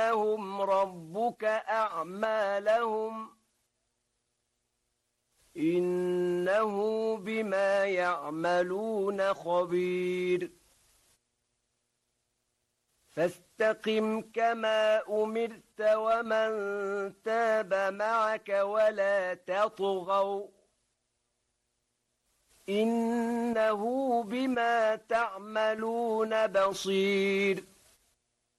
ليرينهم ربك أعمالهم إنه بما يعملون خبير فاستقم كما أمرت ومن تاب معك ولا تطغوا إنه بما تعملون بصير